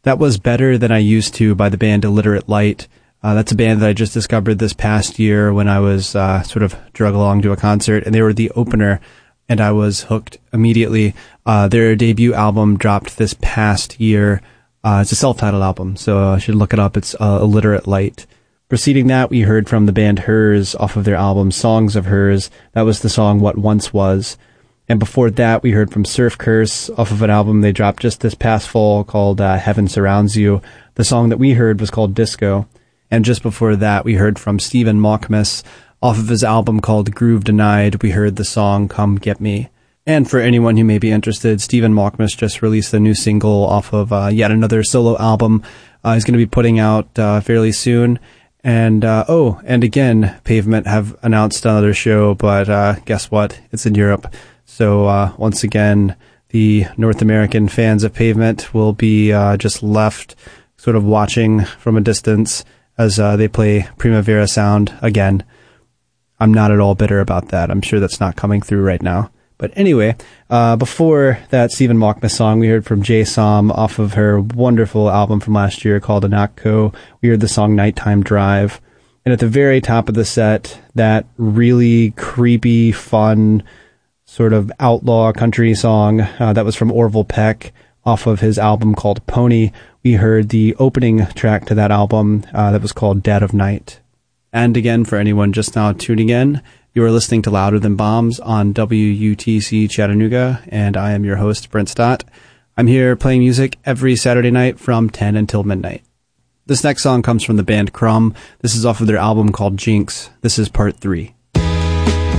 That was Better Than I Used To by the band Illiterate Light. That's a band that I just discovered this past year when I was sort of drug along to a concert, and they were the opener, and I was hooked immediately. Their debut album dropped this past year. It's a self-titled album, so I should look it up. It's Illiterate Light. Preceding that, we heard from the band Hers off of their album Songs of Hers. That was the song What Once Was. And before that, we heard from Surf Curse off of an album they dropped just this past fall called Heaven Surrounds You. The song that we heard was called Disco. And just before that, we heard from Stephen Malkmus off of his album called Groove Denied. We heard the song Come Get Me. And for anyone who may be interested, Stephen Malkmus just released a new single off of yet another solo album he's going to be putting out fairly soon. And, and again, Pavement have announced another show, but guess what? It's in Europe. So once again, the North American fans of Pavement will be just left sort of watching from a distance as they play Primavera Sound again. I'm not at all bitter about that. I'm sure that's not coming through right now. But anyway, before that Stephen Malkmus song, we heard from Jay Som off of her wonderful album from last year called Anakko. We heard the song Nighttime Drive. And at the very top of the set, that really creepy, fun, sort of outlaw country song that was from Orville Peck off of his album called Pony. We heard the opening track to that album that was called Dead of Night. And again, for anyone just now tuning in, you are listening to Louder Than Bombs on WUTC Chattanooga, and I am your host, Brent Stott. I'm here playing music every Saturday night from 10 until midnight. This next song comes from the band Crumb. This is off of their album called Jinx. This is part 3.